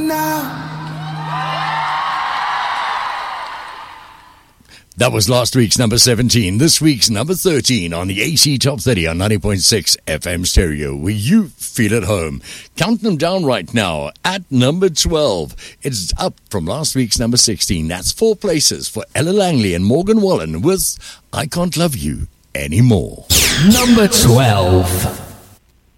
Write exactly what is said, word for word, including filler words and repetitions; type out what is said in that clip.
now. That was last week's number seventeen. This week's number thirteen on the A C Top thirty on ninety point six F M stereo, where you feel at home. Count them down right now. At number twelve, it's up from last week's number sixteen. That's four places for Ella Langley and Morgan Wallen with I Can't Love You Anymore. Number twelve.